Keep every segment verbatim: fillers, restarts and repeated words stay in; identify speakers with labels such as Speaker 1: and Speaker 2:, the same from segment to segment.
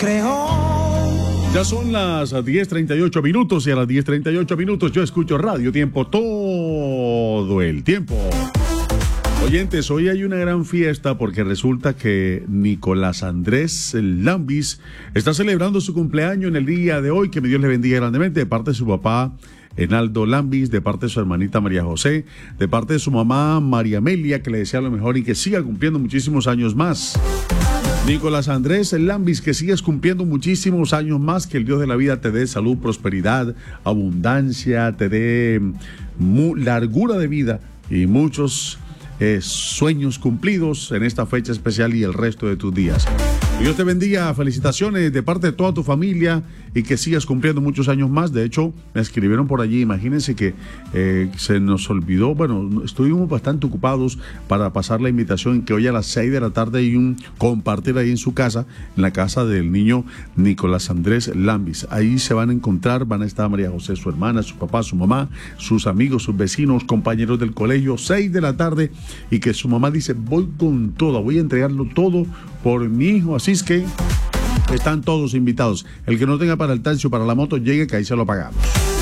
Speaker 1: Creo.
Speaker 2: Ya son las diez treinta y ocho minutos y a las diez treinta y ocho minutos yo escucho Radio Tiempo todo el tiempo. Oyentes, hoy hay una gran fiesta porque resulta que Nicolás Andrés Lambis está celebrando su cumpleaños en el día de hoy. Que mi Dios le bendiga grandemente de parte de su papá Enaldo Lambis, de parte de su hermanita María José, de parte de su mamá María Amelia, que le desea lo mejor y que siga cumpliendo muchísimos años más. Nicolás Andrés Lambis, que sigas cumpliendo muchísimos años más, que el Dios de la vida te dé salud, prosperidad, abundancia, te dé largura de vida y muchos eh, sueños cumplidos en esta fecha especial y el resto de tus días. Dios te bendiga, felicitaciones de parte de toda tu familia y que sigas cumpliendo muchos años más. De hecho, me escribieron por allí, imagínense que eh, se nos olvidó, bueno, estuvimos bastante ocupados para pasar la invitación que hoy a las seis de la tarde hay un compartir ahí en su casa, en la casa del niño Nicolás Andrés Lambis. Ahí se van a encontrar, van a estar María José, su hermana, su papá, su mamá, sus amigos, sus vecinos, compañeros del colegio, seis de la tarde, y que su mamá dice, voy con todo, voy a entregarlo todo por mi hijo, así es que están todos invitados. El que no tenga para el taxi o para la moto, llegue que ahí se lo pagamos.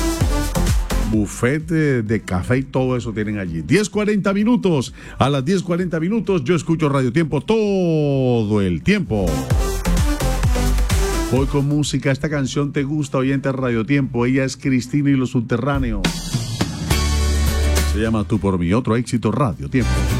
Speaker 2: Bufete de café y todo eso tienen allí. diez cuarenta minutos. A las diez cuarenta minutos yo escucho Radio Tiempo todo el tiempo. Voy con música. Esta canción te gusta, oyente Radio Tiempo. Ella es Cristina y los Subterráneos. Se llama Tú por mí. Otro éxito Radio Tiempo.